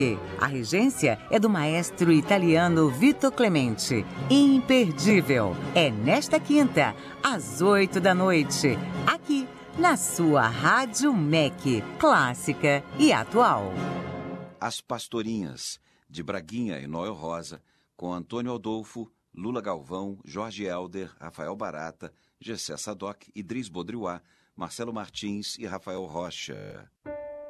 A regência é do maestro italiano Vito Clemente. Imperdível. É nesta quinta, às 8 da noite, aqui na sua Rádio MEC, clássica e atual. As Pastorinhas, de Braguinha e Noel Rosa, com Antônio Adolfo, Lula Galvão, Jorge Helder, Rafael Barata, Gessé Sadoc, Idris Bodriuá, Marcelo Martins e Rafael Rocha.